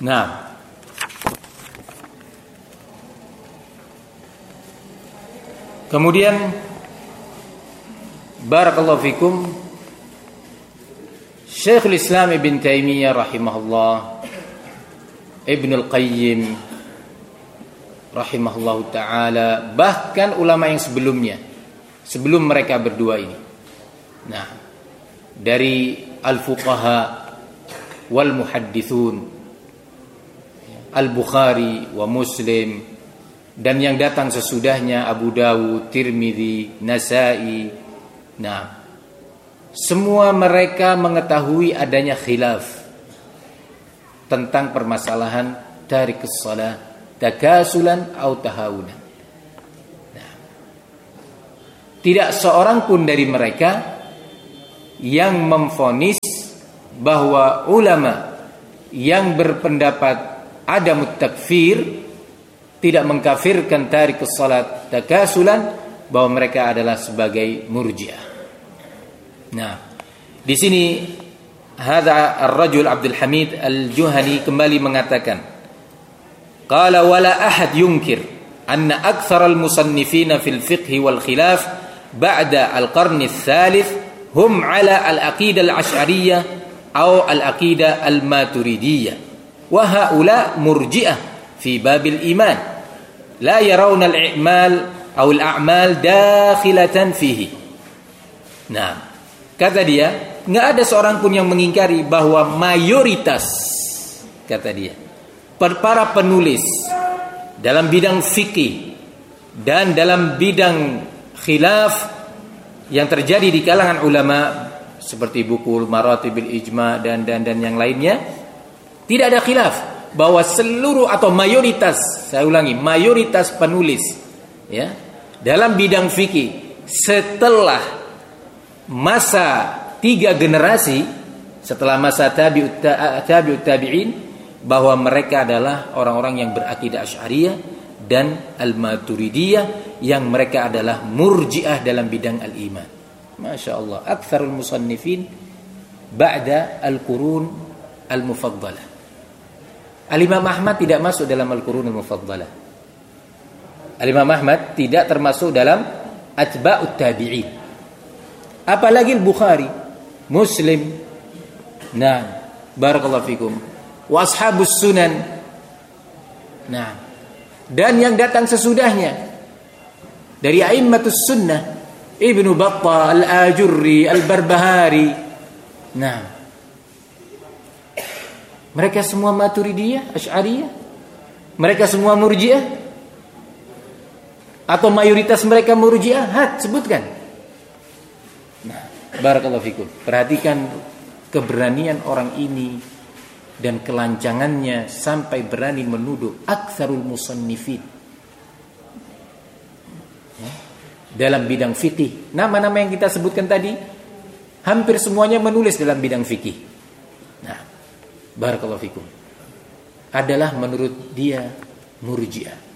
Nah, kemudian barakallahu fikum, Syekhul Islam Ibn Taimiyah rahimahullah, Ibnul Qayyim rahimahullah ta'ala, bahkan ulama yang sebelumnya, sebelum mereka berdua ini. Nah, dari al-fuqaha wal muhaddithun, Al-Bukhari wa Muslim, dan yang datang sesudahnya Abu Dawud, Tirmidzi, Nasa'i. Nah, semua mereka mengetahui adanya khilaf tentang permasalahan tarikus shalah, takasulan atau tahawunan. Nah, tidak seorang pun dari mereka yang memvonis bahwa ulama yang berpendapat adamut takfir, tidak mengkafirkan tarikus salat takasulan, bahwa mereka adalah sebagai murji'ah. Nah, di sini hadza ar-rajul Abdul Hamid Al-Juhani kembali mengatakan, qala wala ahad yunkir anna aktsar al-musannifin fil fiqh wal khilaf ba'da al-qarn ats-tsalits hum ala al-aqidah al-asy'ariyah aw al-aqidah al-maturidiyah. Wa haula murji'ah fi babil iman la yarawna al-i'mal aw al-a'mal dakhilatan fihi. Nah, kata dia, enggak ada seorang pun yang mengingkari bahwa mayoritas, kata dia, para penulis dalam bidang fikih dan dalam bidang khilaf yang terjadi di kalangan ulama seperti buku Maratibil Ijma dan yang lainnya, tidak ada khilaf bahwa seluruh atau mayoritas, saya ulangi, mayoritas penulis ya dalam bidang fikih setelah masa 3 generasi, setelah masa tabi'ut tabi'in, bahwa mereka adalah orang-orang yang berakidah Asy'ariyah dan Al-Maturidiyah, yang mereka adalah murji'ah dalam bidang al-iman. Masya Allah, aktsarul musannifin ba'da al-qurun al-mufaddalah. Al-Imam Ahmad tidak masuk dalam Al-Qurun Al-Mufaddalah. Al-Imam Ahmad tidak termasuk dalam atba'ut tabi'in. Apalagi Al-Bukhari, Muslim. Nah, barakallahu fikum. Wa ashabus sunan. Nah, dan yang datang sesudahnya dari a'immatus sunnah, Ibnu Battah, Al-Ajurri, Al-Barbahari. Nah, mereka semua Maturidiyah, Asy'ariyah? Mereka semua Murji'ah? Atau mayoritas mereka Murji'ah? Sebutkan. Nah, barakallahu fikum. Perhatikan keberanian orang ini dan kelancangannya sampai berani menuduh aktsarul musannifin dalam bidang fikih. Nama-nama yang kita sebutkan tadi hampir semuanya menulis dalam bidang fikih. Nah, barakallahu fikum, adalah menurut dia Murji'ah.